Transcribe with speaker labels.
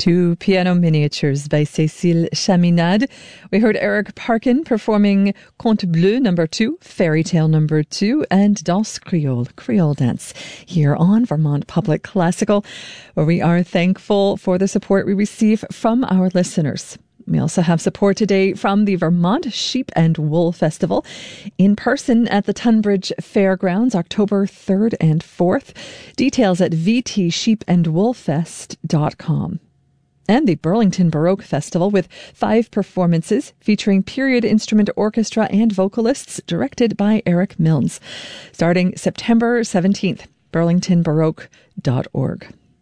Speaker 1: Two piano miniatures by Cécile Chaminade. We heard Eric Parkin performing Conte Bleu number 2, Fairy Tale number 2, and Danse Creole, Creole dance, here on Vermont Public Classical, where we are thankful for the support we receive from our listeners. We also have support today from the Vermont Sheep and Wool Festival in person at the Tunbridge Fairgrounds, October 3rd and 4th. Details at vtsheepandwoolfest.com. And the Burlington Baroque Festival with 5 performances featuring period instrument orchestra and vocalists directed by Eric Milnes. Starting September 17th, burlingtonbaroque.org.